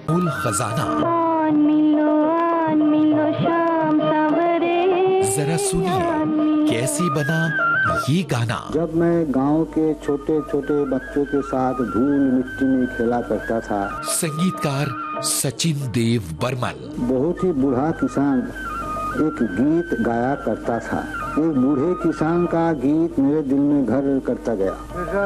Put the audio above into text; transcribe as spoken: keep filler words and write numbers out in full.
अनमोल खजाना। मिलो मिलो शाम सवरे, जरा सुनिए कैसी बना ये गाना। जब मैं गांव के छोटे छोटे बच्चों के साथ धूल मिट्टी में खेला करता था। संगीतकार सचिन देव बर्मन। बहुत ही बूढ़ा किसान एक गीत गाया करता था। एक बूढ़े किसान का गीत मेरे दिल में घर करता गया।